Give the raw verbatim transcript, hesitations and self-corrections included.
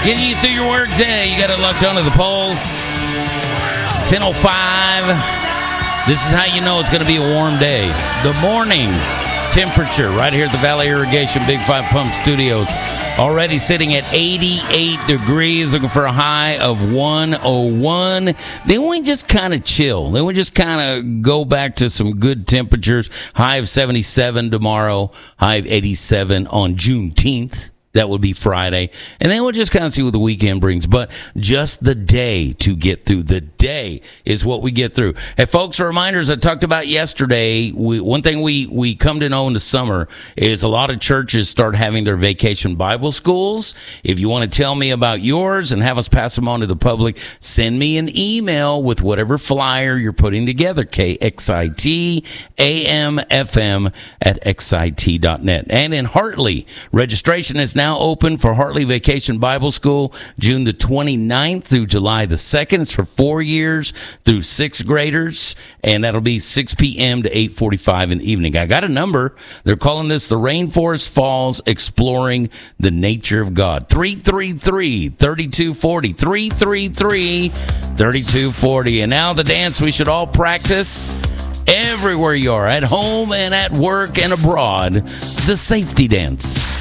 Getting you through your work day. You got it locked onto the Pulse. ten oh five. This is how you know it's going to be a warm day. The morning temperature right here at the Valley Irrigation Big Five Pump Studios. Already sitting at eighty-eight degrees, looking for a high of one oh one. Then we just kind of chill. Then we just kind of go back to some good temperatures. High of seventy-seven tomorrow, high of eighty-seven on Juneteenth. That would be Friday. And then we'll just kind of see what the weekend brings. But just the day to get through. The day is what we get through. Hey, folks, reminders I talked about yesterday. We, one thing we, we come to know in the summer is a lot of churches start having their vacation Bible schools. If you want to tell me about yours and have us pass them on to the public, send me an email with whatever flyer you're putting together. K X I T A M F M at X I T dot net. And in Hartley, registration is now open for Hartley Vacation Bible School, June the twenty-ninth through July the second. It's for four years through sixth graders, and that'll be six p.m. to eight forty-five in the evening. I got a number. They're calling this the Rainforest Falls Exploring the Nature of God. three three three, three two four zero. three three three, three two four zero. And now the dance we should all practice everywhere you are, at home and at work and abroad, the safety dance.